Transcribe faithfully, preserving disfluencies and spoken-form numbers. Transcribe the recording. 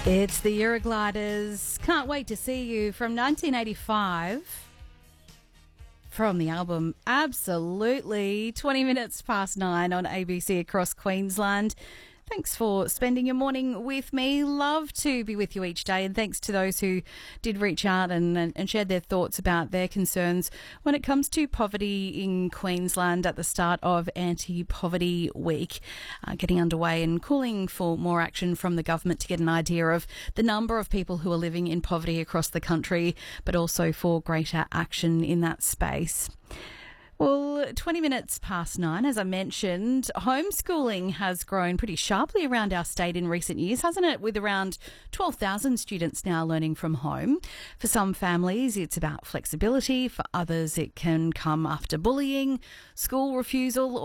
It's the Eurogliders. Can't wait to see you from nineteen eighty-five. From the album Absolutely. twenty minutes past nine on A B C across Queensland. Thanks for spending your morning with me. Love to be with you each day, and thanks to those who did reach out and, and, and shared their thoughts about their concerns when it comes to poverty in Queensland at the start of Anti-Poverty Week, uh, getting underway and calling for more action from the government to get an idea of the number of people who are living in poverty across the country, but also for greater action in that space. Well, twenty minutes past nine, as I mentioned, homeschooling has grown pretty sharply around our state in recent years, hasn't it? With around twelve thousand students now learning from home. For some families, it's about flexibility. For others, it can come after bullying, school refusal,